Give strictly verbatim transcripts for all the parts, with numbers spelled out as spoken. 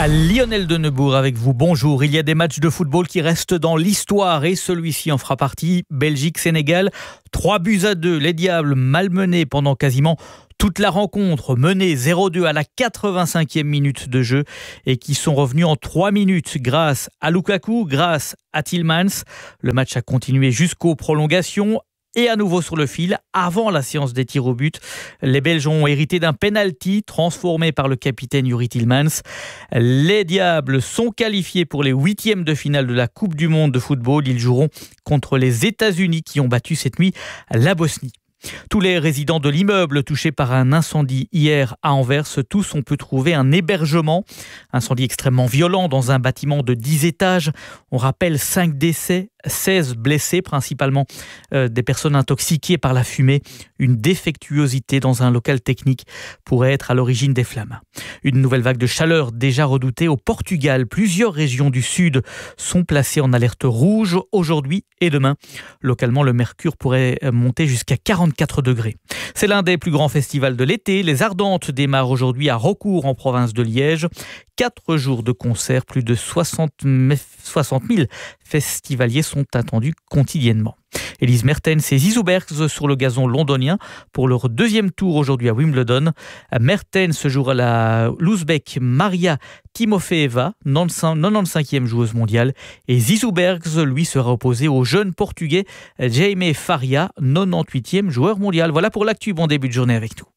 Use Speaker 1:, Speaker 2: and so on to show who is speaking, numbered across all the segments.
Speaker 1: À Lionel de Neubourg avec vous, bonjour. Il y a des matchs de football qui restent dans l'histoire et celui-ci en fera partie. Belgique-Sénégal, trois buts à deux. Les Diables malmenés pendant quasiment toute la rencontre, menés zéro deux à la quatre-vingt-cinquième minute de jeu et qui sont revenus en trois minutes grâce à Lukaku, grâce à Tielemans. Le match a continué jusqu'aux prolongations. Et à nouveau sur le fil, avant la séance des tirs au but, les Belges ont hérité d'un penalty transformé par le capitaine Youri Tielemans. Les Diables sont qualifiés pour les huitièmes de finale de la Coupe du Monde de football. Ils joueront contre les États-Unis qui ont battu cette nuit la Bosnie. Tous les résidents de l'immeuble touché par un incendie hier à Anvers, tous ont pu trouver un hébergement. Incendie extrêmement violent dans un bâtiment de dix étages. On rappelle cinq décès, seize blessés, principalement euh, des personnes intoxiquées par la fumée. Une défectuosité dans un local technique pourrait être à l'origine des flammes. Une nouvelle vague de chaleur déjà redoutée au Portugal. Plusieurs régions du sud sont placées en alerte rouge aujourd'hui et demain. Localement, le mercure pourrait monter jusqu'à quarante-quatre degrés. C'est l'un des plus grands festivals de l'été. Les Ardentes démarrent aujourd'hui à Rocourt en province de Liège. Quatre jours de concerts, plus de soixante mille festivaliers sont attendus quotidiennement. Elise Mertens et Zizou Bergs sur le gazon londonien pour leur deuxième tour aujourd'hui à Wimbledon. Mertens jouera la l'Ouzbek Maria Timofeeva, quatre-vingt-quinzième joueuse mondiale, et Zizou Bergs, lui, sera opposé au jeune portugais Jaime Faria, quatre-vingt-dix-huitième joueur mondial. Voilà pour l'actu. Bon début de journée avec nous.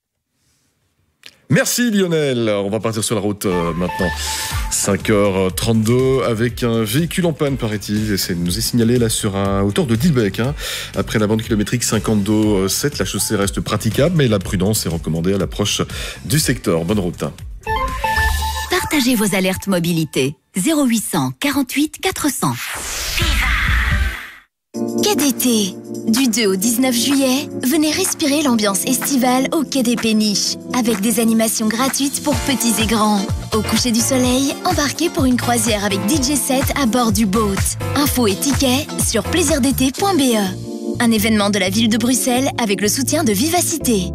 Speaker 2: Merci Lionel, on va partir sur la route euh, maintenant. cinq heures trente-deux avec un véhicule en panne paraît-il, et c'est nous est signalé là sur un hauteur de Dilbeek. Hein. Après la bande kilométrique cinquante-deux sept, la chaussée reste praticable, mais la prudence est recommandée à l'approche du secteur. Bonne route.
Speaker 3: Partagez vos alertes mobilité. zéro huit cent quarante-huit quatre cents. Quai d'été. Du deux au dix-neuf juillet, venez respirer l'ambiance estivale au Quai des Péniches, avec des animations gratuites pour petits et grands. Au coucher du soleil, embarquez pour une croisière avec D J set à bord du boat. Infos et tickets sur plaisir d'été point b e. Un événement de la ville de Bruxelles avec le soutien de Vivacité.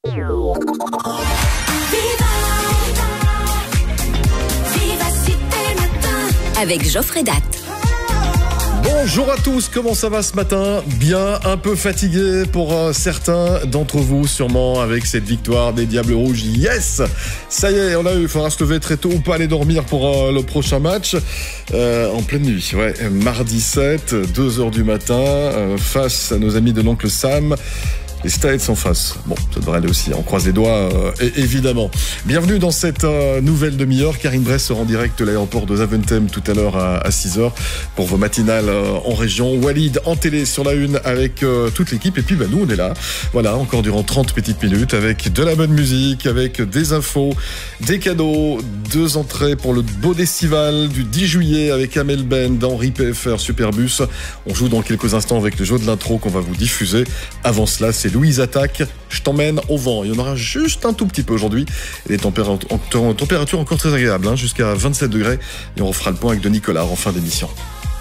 Speaker 3: Avec Geoffrey Datt.
Speaker 2: Bonjour à tous, comment ça va ce matin? Bien, un peu fatigué pour euh, certains d'entre vous, sûrement, avec cette victoire des Diables Rouges. Yes! Ça y est, on a eu, il faudra se lever très tôt ou pas aller dormir pour euh, le prochain match. Euh, en pleine nuit, ouais. Mardi sept, deux heures du matin, euh, face à nos amis de l'oncle Sam. Les States en face. Bon, ça devrait aller aussi. On croise les doigts, euh, évidemment. Bienvenue dans cette euh, nouvelle demi-heure. Karine Bress sera en direct de l'aéroport de Zaventem tout à l'heure à, à six heures pour vos matinales euh, en région. Walid en télé sur la une avec euh, toute l'équipe. Et puis, bah, nous, on est là. Voilà, encore durant trente petites minutes avec de la bonne musique, avec des infos, des cadeaux, deux entrées pour le beau festival du dix juillet avec Amel Ben, d'Henri P F R Superbus. On joue dans quelques instants avec le jeu de l'intro qu'on va vous diffuser. Avant cela, c'est Louise Attaque, je t'emmène au vent. Il y en aura juste un tout petit peu aujourd'hui. Et les températures, températures encore très agréables, hein, jusqu'à vingt-sept degrés. Et on refera le point avec de Nicolas en fin d'émission.